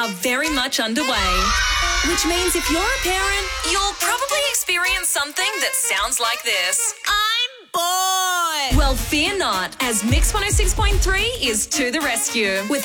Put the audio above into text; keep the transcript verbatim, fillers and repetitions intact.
are very much underway. Which means if you're a parent, you'll probably experience something that sounds like this. I'm bored. Well, fear not, as Mix one oh six point three is to the rescue with